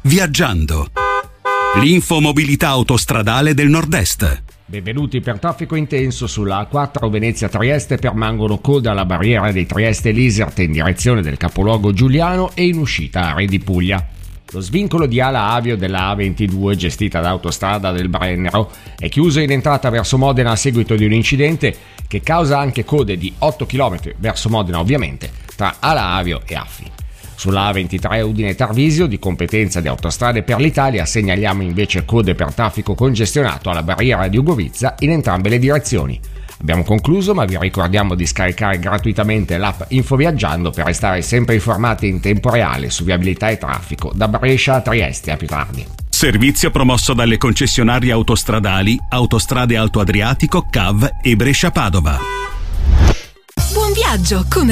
Viaggiando. L'infomobilità autostradale del Nord-Est. Benvenuti. Per traffico intenso sulla A4 Venezia-Trieste permangono code alla barriera di Trieste-Liserte in direzione del capoluogo Giuliano e in uscita Are di Puglia. Lo svincolo di Ala Avio della A22, gestita da Autostrada del Brennero, è chiuso in entrata verso Modena a seguito di un incidente che causa anche code di 8 km verso Modena, ovviamente, tra Ala Avio e Affi. Sulla A23 Udine-Tarvisio, di competenza di Autostrade per l'Italia, segnaliamo invece code per traffico congestionato alla barriera di Ugovizza in entrambe le direzioni. Abbiamo concluso, ma vi ricordiamo di scaricare gratuitamente l'app Infoviaggiando per restare sempre informati in tempo reale su viabilità e traffico da Brescia a Trieste. A più tardi. Servizio promosso dalle concessionarie autostradali Autostrade Alto Adriatico, CAV e Brescia Padova. Buon viaggio con